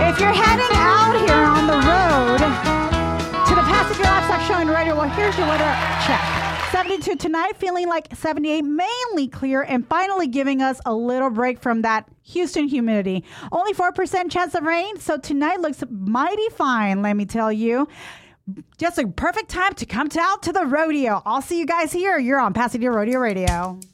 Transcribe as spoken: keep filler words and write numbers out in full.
If you're heading out here on the road to the Passenger Livestock Show and Radio, well, here's your weather check. seventy-two tonight, feeling like seventy-eight, mainly clear, and finally giving us a little break from that Houston humidity. Only four percent chance of rain, so tonight looks mighty fine, let me tell you. Just a perfect time to come to out to the rodeo. I'll see you guys here. You're on Pasadena Rodeo Radio.